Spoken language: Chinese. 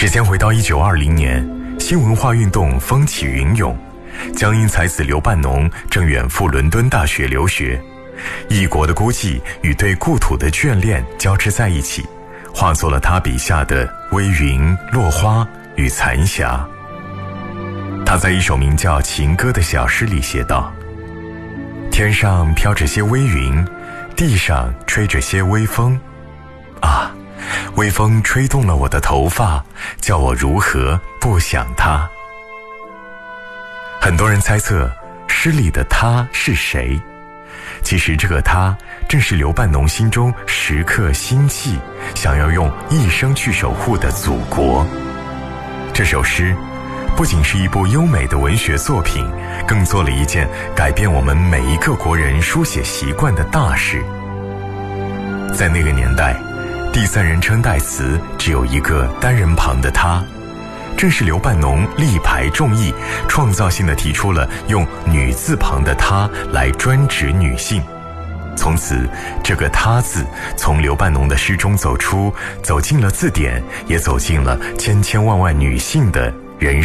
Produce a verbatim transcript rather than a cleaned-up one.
时间回到一九二零年，新文化运动风起云涌，江阴才子刘半农正远赴伦敦大学留学，异国的孤寂与对故土的眷恋交织在一起，化作了他笔下的微云、落花与残霞。他在一首名叫《情歌》的小诗里写道：天上飘着些微云，地上吹着些微风，啊，微风吹动了我的头发，叫我如何不想他。很多人猜测诗里的他是谁，其实这个他正是刘半农心中时刻心悸，想要用一生去守护的祖国。这首诗不仅是一部优美的文学作品，更做了一件改变我们每一个国人书写习惯的大事。在那个年代，第三人称代词只有一个单人旁的他，正是刘半农力排众议，创造性地提出了用女字旁的他来专指女性。从此，这个他字从刘半农的诗中走出，走进了字典，也走进了千千万万女性的人